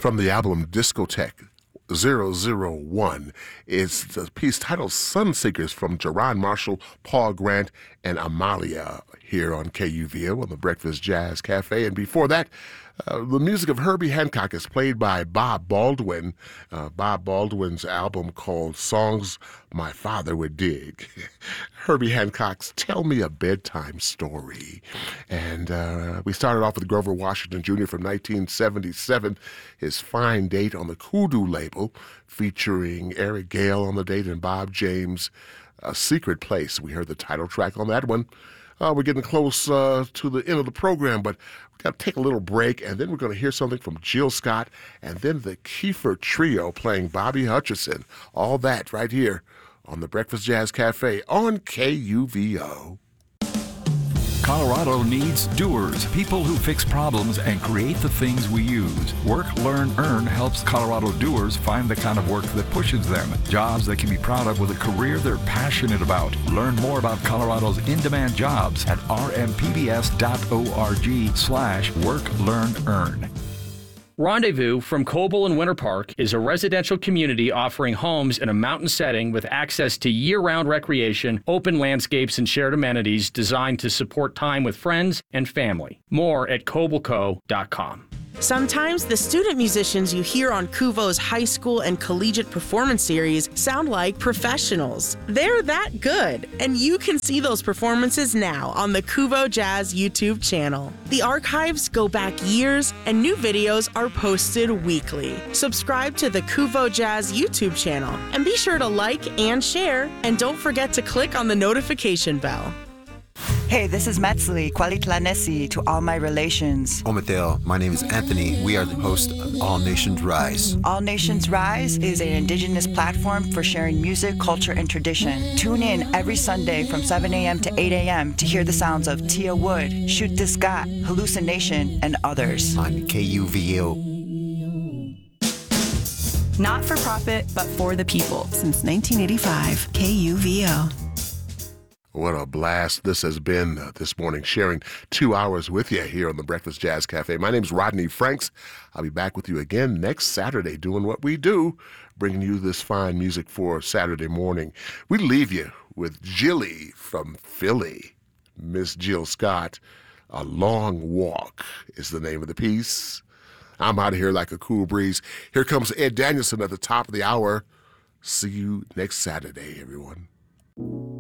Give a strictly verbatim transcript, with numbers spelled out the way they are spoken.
from the album Discotheque zero zero one. It's the piece titled Sunseekers from Jerron Marshall, Paul Grant, and Amalia here on K U V O on the Breakfast Jazz Cafe. And before that, uh, the music of Herbie Hancock is played by Bob Baldwin. Uh, Bob Baldwin's album called Songs My Father Would Dig. Herbie Hancock's Tell Me a Bedtime Story. And uh, we started off with Grover Washington Junior from nineteen seventy-seven, his Fine Date on the Kudu label, featuring Eric Gale on the date and Bob James, A Secret Place. We heard the title track on that one. Uh, we're getting close uh, to the end of the program, but we've got to take a little break, and then we're going to hear something from Jill Scott, and then the Kiefer Trio playing Bobby Hutcherson. All that right here on the Breakfast Jazz Cafe on K U V O. Colorado needs doers, people who fix problems and create the things we use. Work, Learn, Earn helps Colorado doers find the kind of work that pushes them, jobs they can be proud of with a career they're passionate about. Learn more about Colorado's in-demand jobs at r m p b s dot org slash work, learn, earn. Rendezvous from Coble and Winter Park is a residential community offering homes in a mountain setting with access to year-round recreation, open landscapes, and shared amenities designed to support time with friends and family. More at coble co dot com. Sometimes the student musicians you hear on Kuvo's high school and collegiate performance series sound like professionals. They're that good, and you can see those performances now on the Kuvo Jazz YouTube channel. The archives go back years, and new videos are posted weekly. Subscribe to the Kuvo Jazz YouTube channel, and be sure to like and share, and don't forget to click on the notification bell. Hey, this is Metzli, Kwalitlanesi to all my relations. Omatel, my name is Anthony. We are the host of All Nations Rise. All Nations Rise is an indigenous platform for sharing music, culture, and tradition. Tune in every Sunday from seven a.m. to eight a.m. to hear the sounds of Tia Wood, Shoot This Got, Hallucination, and others. On K U V O. Not for profit, but for the people. Since nineteen eighty-five, K U V O. What a blast this has been uh, this morning, sharing two hours with you here on the Breakfast Jazz Cafe. My name's Rodney Franks. I'll be back with you again next Saturday doing what we do, bringing you this fine music for Saturday morning. We leave you with Jilly from Philly, Miss Jill Scott. A Long Walk is the name of the piece. I'm out of here like a cool breeze. Here comes Ed Danielson at the top of the hour. See you next Saturday, everyone.